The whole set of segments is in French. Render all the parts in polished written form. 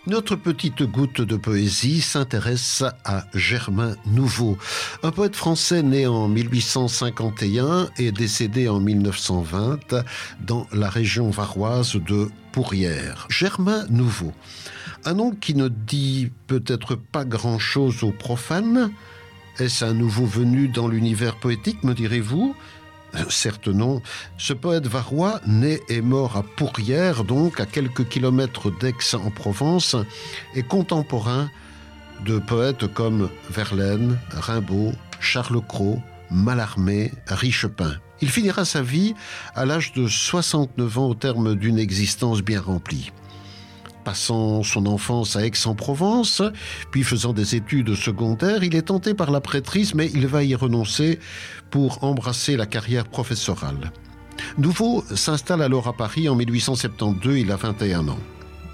Notre petite goutte de poésie s'intéresse à Germain Nouveau, un poète français né en 1851 et décédé en 1920 dans la région varoise de Pourrières. Germain Nouveau, un nom qui ne dit peut-être pas grand-chose aux profanes. Est-ce un nouveau venu dans l'univers poétique, me direz-vous ? Certes non. Ce poète varois, né et mort à Pourrières, donc à quelques kilomètres d'Aix-en-Provence, est contemporain de poètes comme Verlaine, Rimbaud, Charles Cros, Mallarmé, Richepin. Il finira sa vie à l'âge de 69 ans au terme d'une existence bien remplie. Passant son enfance à Aix-en-Provence, puis faisant des études secondaires, il est tenté par la prêtrise, mais il va y renoncer pour embrasser la carrière professorale. Nouveau s'installe alors à Paris en 1872, il a 21 ans.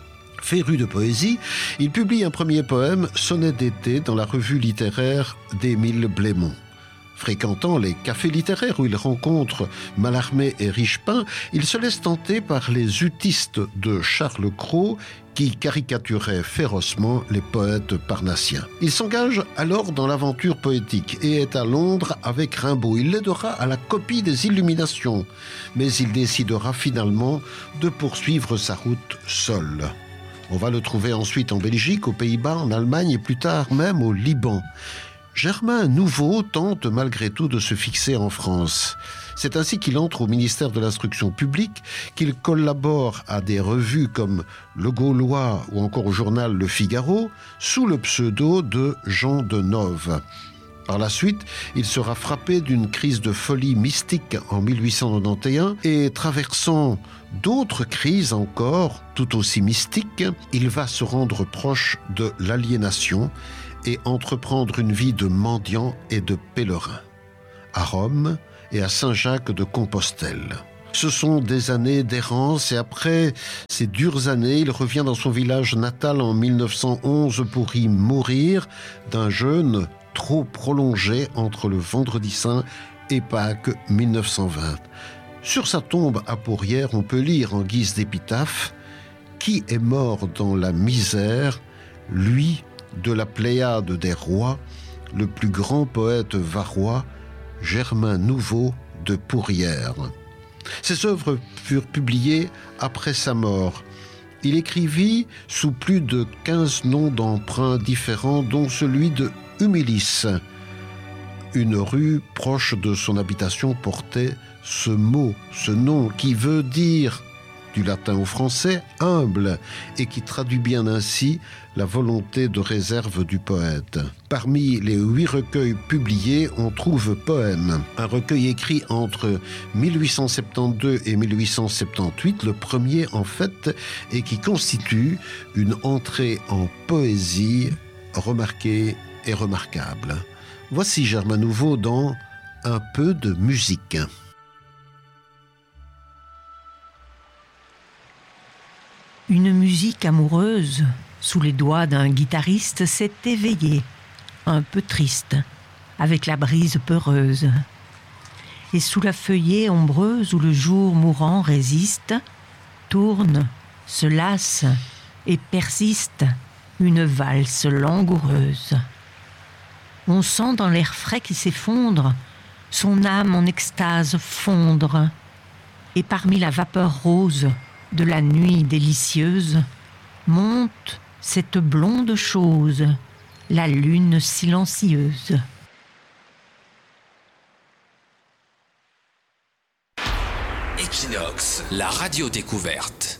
Féru de poésie, il publie un premier poème, Sonnet d'été, dans la revue littéraire d'Émile Blémont. Fréquentant les cafés littéraires où il rencontre Mallarmé et Richepin, il se laisse tenter par les utistes de Charles Cros qui caricaturaient férocement les poètes parnassiens. Il s'engage alors dans l'aventure poétique et est à Londres avec Rimbaud. Il l'aidera à la copie des Illuminations, mais il décidera finalement de poursuivre sa route seul. On va le trouver ensuite en Belgique, aux Pays-Bas, en Allemagne et plus tard même au Liban. Germain Nouveau tente malgré tout de se fixer en France. C'est ainsi qu'il entre au ministère de l'Instruction publique, qu'il collabore à des revues comme Le Gaulois ou encore au journal Le Figaro, sous le pseudo de Jean de Nove. Par la suite, il sera frappé d'une crise de folie mystique en 1891 et traversant d'autres crises encore, tout aussi mystiques, il va se rendre proche de l'aliénation et entreprendre une vie de mendiant et de pèlerin, à Rome et à Saint-Jacques de Compostelle. Ce sont des années d'errance et après ces dures années, il revient dans son village natal en 1911 pour y mourir d'un jeûne trop prolongé entre le Vendredi Saint et Pâques 1920. Sur sa tombe à Pourrières, on peut lire en guise d'épitaphe « Qui est mort dans la misère, lui, de la pléiade des rois, le plus grand poète varois, Germain Nouveau de Pourrières. » Ses œuvres furent publiées après sa mort. Il écrivit sous plus de 15 noms d'emprunt différents, dont celui de Humilis. Une rue proche de son habitation portait ce mot, ce nom qui veut dire, du latin au français, humble, et qui traduit bien ainsi la volonté de réserve du poète. Parmi les 8 recueils publiés, on trouve Poèmes, un recueil écrit entre 1872 et 1878, le premier en fait, et qui constitue une entrée en poésie remarquée et remarquable. Voici Germain Nouveau dans Un peu de musique. Une musique amoureuse, sous les doigts d'un guitariste, s'est éveillée, un peu triste, avec la brise peureuse. Et sous la feuillée ombreuse où le jour mourant résiste, tourne, se lasse et persiste une valse langoureuse. On sent dans l'air frais qui s'effondre son âme en extase fondre, et parmi la vapeur rose de la nuit délicieuse, monte cette blonde chose, la lune silencieuse. Equinox, la radio découverte.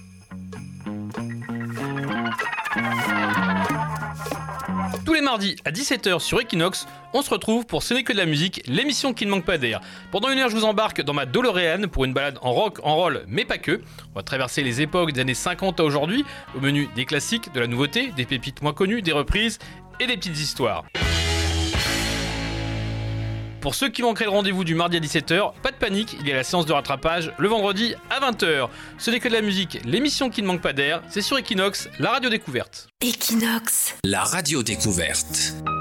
Tous les mardis à 17h sur Equinox, on se retrouve pour Ce n'est que de la musique, l'émission qui ne manque pas d'air. Pendant 1 heure, je vous embarque dans ma DeLorean pour une balade en rock, en roll, mais pas que. On va traverser les époques des années 50 à aujourd'hui, au menu des classiques, de la nouveauté, des pépites moins connues, des reprises et des petites histoires. Pour ceux qui manqueraient le rendez-vous du mardi à 17h, pas de panique, il y a la séance de rattrapage le vendredi à 20h. Ce n'est que de la musique, l'émission qui ne manque pas d'air, c'est sur Equinox, la radio découverte. Equinox, la radio découverte.